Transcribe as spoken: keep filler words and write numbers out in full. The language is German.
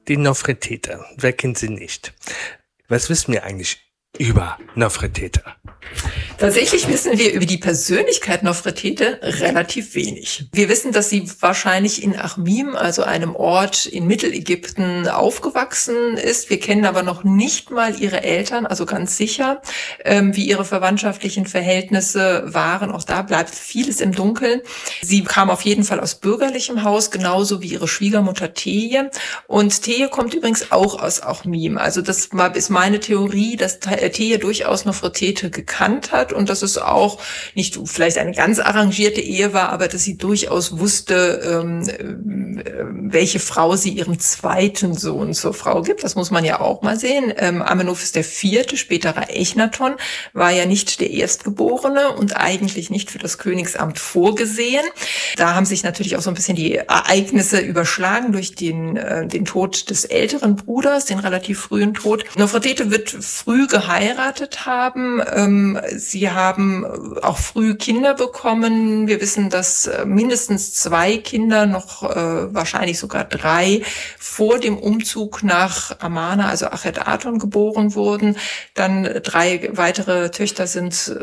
Die Nofretete, wer kennt sie nicht? Was wissen wir eigentlich über Nofretete? Tatsächlich wissen wir über die Persönlichkeit Nofretete relativ wenig. Wir wissen, dass sie wahrscheinlich in Achmim, also einem Ort in Mittelägypten, aufgewachsen ist. Wir kennen aber noch nicht mal ihre Eltern, also ganz sicher, ähm, wie ihre verwandtschaftlichen Verhältnisse waren. Auch da bleibt vieles im Dunkeln. Sie kam auf jeden Fall aus bürgerlichem Haus, genauso wie ihre Schwiegermutter Teje. Und Teje kommt übrigens auch aus Achmim. Also das ist meine Theorie, dass Teje durchaus Nofretete gekannt hat und dass es auch nicht vielleicht eine ganz arrangierte Ehe war, aber dass sie durchaus wusste, ähm, welche Frau sie ihrem zweiten Sohn zur Frau gibt. Das muss man ja auch mal sehen. Ähm, Amenophes der Vierte, späterer Echnaton, war ja nicht der Erstgeborene und eigentlich nicht für das Königsamt vorgesehen. Da haben sich natürlich auch so ein bisschen die Ereignisse überschlagen durch den, äh, den Tod des älteren Bruders, den relativ frühen Tod. Nofretete wird früh geheiratet haben. Ähm, sie haben auch früh Kinder bekommen. Wir wissen, dass mindestens zwei Kinder, noch äh, wahrscheinlich sogar drei, vor dem Umzug nach Amana, also Achet Aton, geboren wurden. Dann drei weitere Töchter sind